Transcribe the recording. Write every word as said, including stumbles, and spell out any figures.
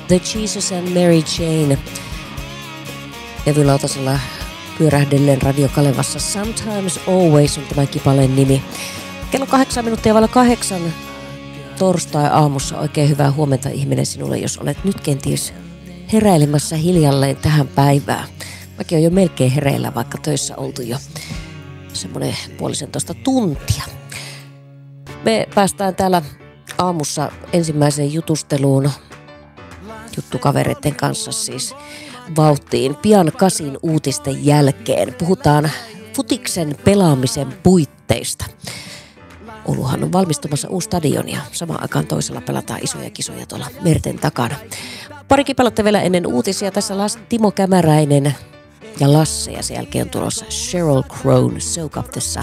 The Jesus and Mary Chain. Levylautasella pyörähdellen Radio Kalevassa. Sometimes Always on tämän kipaleen nimi. Kello kahdeksan minuuttia vailla kahdeksan torstai-aamussa. Oikein hyvää huomenta ihminen sinulle, jos olet nyt kenties heräilemässä hiljalleen tähän päivään. Mäkin on jo melkein hereillä, vaikka töissä oltu jo semmoinen puolisentoista tuntia. Me päästään täällä aamussa ensimmäiseen jutusteluun juttukavereiden kanssa siis vauhtiin pian kasin uutisten jälkeen. Puhutaan futiksen pelaamisen puitteista. Ouluhan on valmistumassa uusi stadion ja samaan aikaan toisella pelataan isoja kisoja tuolla merten takana. Parikin pelatte vielä ennen uutisia. Tässä Timo Kämäräinen ja Lasse ja sen jälkeen on tulossa Sheryl Crown, Soak Up the Sun.